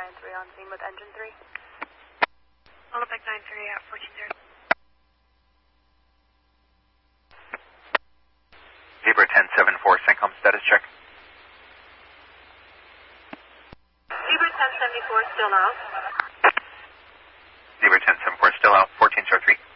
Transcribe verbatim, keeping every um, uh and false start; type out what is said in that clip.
nine three on scene with engine three. Winnipeg nine three at fourteen zero. Zebra ten seven four, CENTCOM status check. Zebra ten seventy-four still out. Zebra ten seven four still out, fourteen zero three.